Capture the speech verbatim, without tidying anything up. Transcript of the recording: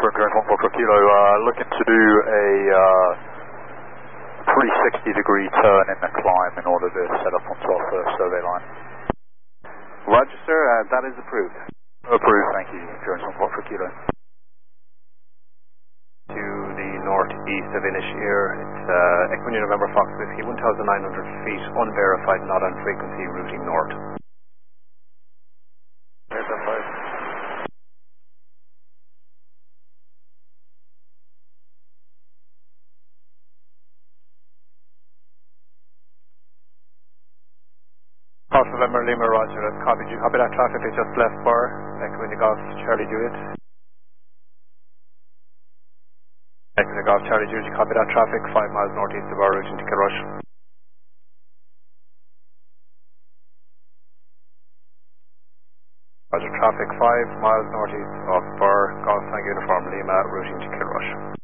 confirmed, Drone one four Kilo, uh, looking to do a uh, three hundred sixty degree turn in the climb in order to set up onto our first survey line. Roger, sir, uh, that is approved. Approved, thank you, Drone one four Kilo. To the northeast of Inisheer, it's uh, Equine November Fox Whiskey, one thousand nine hundred feet, unverified, not on frequency, routing north. Golf November Lima, Roger, that's copied. You copy that traffic they just left for Equine Golf Charlie Juliet? Equine Golf Charlie Juliet, you copy that traffic, five miles northeast of our routing to Kilrush. Roger, traffic five miles northeast of Burr, Golf Tango Uniform Lima, routing to Kilrush.